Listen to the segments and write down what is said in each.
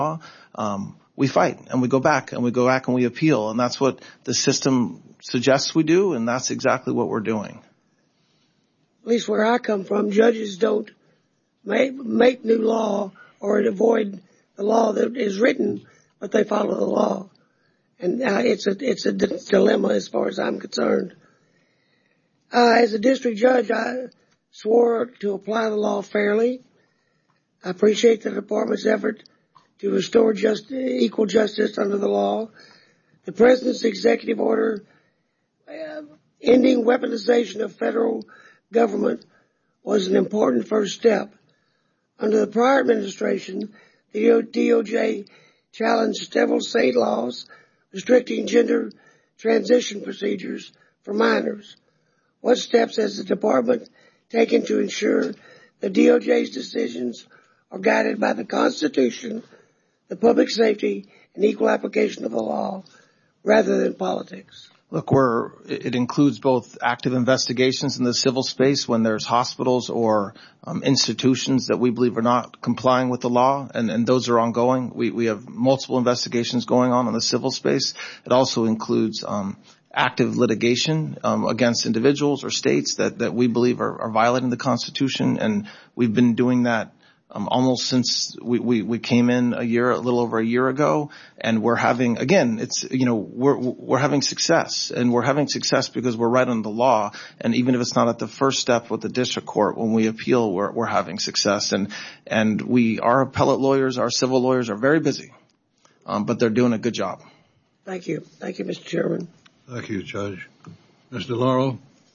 we fight and we go back and we appeal. And that's what the system suggests we do. And that's exactly what we're doing. At least where I come from, judges don't make new law or avoid the law that is written, but they follow the law. And it's a dilemma as far as I'm concerned. As a district judge, I swore to apply the law fairly. I appreciate the department's effort to restore equal justice under the law. The president's executive order ending weaponization of federal government was an important first step. Under the prior administration, the DOJ challenged several state laws restricting gender transition procedures for minors. What steps has the department taken to ensure the DOJ's decisions are guided by the Constitution, the public safety, and equal application of the law rather than politics? Look, it includes both active investigations in the civil space when there's hospitals or institutions that we believe are not complying with the law, and those are ongoing. We have multiple investigations going on in the civil space. It also includes active litigation against individuals or states that we believe are violating the Constitution, and we've been doing that almost since we came in a little over a year ago, and we're having, again, we're having success, and we're having success because we're right on the law, and even if it's not at the first step with the district court, when we appeal, we're having success, and our appellate lawyers, our civil lawyers are very busy, but they're doing a good job. Thank you. Thank you, Mr. Chairman. Thank you, Judge. Mr. Laurel.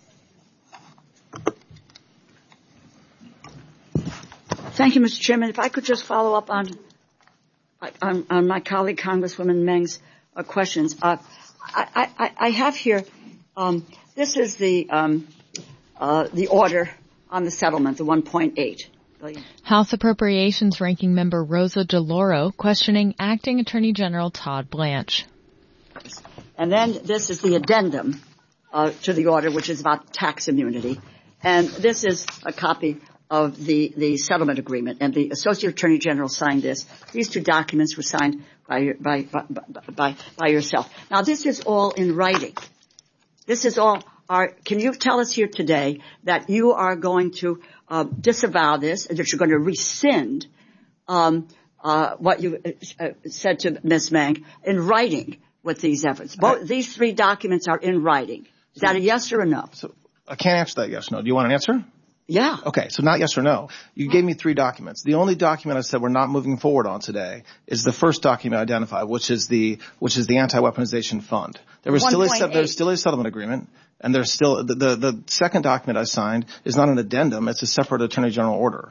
Thank you, Mr. Chairman. If I could just follow up on my colleague, Congresswoman Meng's questions. I have here, this is the order on the settlement, the $1.8 billion. House Appropriations Ranking Member Rosa DeLauro questioning Acting Attorney General Todd Blanche. And then this is the addendum to the order, which is about tax immunity. And this is a copy of the settlement agreement, and the Associate Attorney General signed this. These two documents were signed by yourself. Now, this is all in writing. This is all. Can you tell us here today that you are going to disavow this, and that you're going to rescind what you said to Ms. Meng in writing with these efforts? These three documents are in writing. Is that a yes or a no? So I can't answer that yes or no. Do you want an answer? Yeah. Okay, so not yes or no. You gave me three documents. The only document I said we're not moving forward on today is the first document identified, which is the anti-weaponization fund. There's still a settlement agreement, and there's still the second document I signed is not an addendum; it's a separate Attorney General order.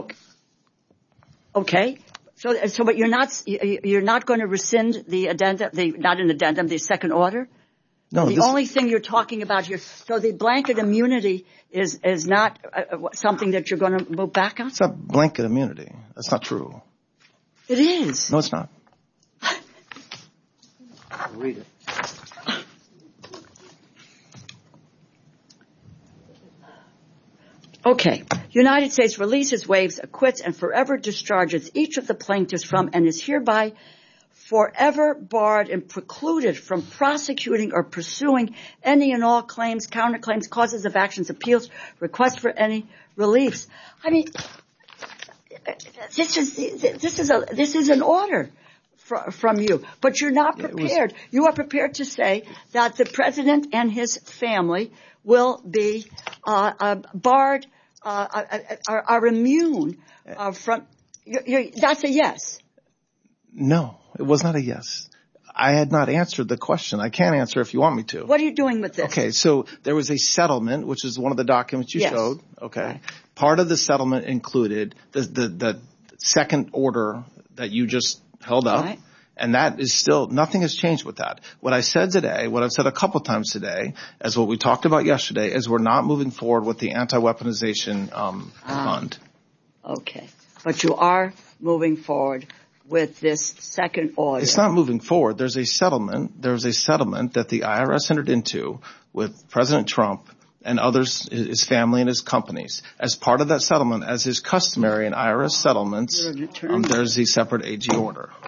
Okay. So, but you're not going to rescind the addendum, the second order? No. The only thing you're talking about here, so the blanket immunity is not something that you're going to move back on? It's not blanket immunity. That's not true. It is. No, it's not. Read it. Okay. United States releases, waives, acquits, and forever discharges each of the plaintiffs from and is hereby forever barred and precluded from prosecuting or pursuing any and all claims, counterclaims, causes of actions, appeals, requests for any reliefs. I mean, this is an order from you, but you're not prepared. You are prepared to say that the president and his family will be barred, are immune from. That's a yes. No, it was not a yes. I had not answered the question. I can't answer if you want me to. What are you doing with this? Okay, so there was a settlement, which is one of the documents you showed. Okay. Right. Part of the settlement included the second order that you just held up. Right. And that is still, nothing has changed with that. What I said today, what I've said a couple times today, as what we talked about yesterday, is we're not moving forward with the anti-weaponization fund. Okay. But you are moving forward with this second order. It's not moving forward. There's a settlement. There's a settlement that the IRS entered into with President Trump and others, his family and his companies. As part of that settlement, as is customary in IRS settlements, there's a separate AG order.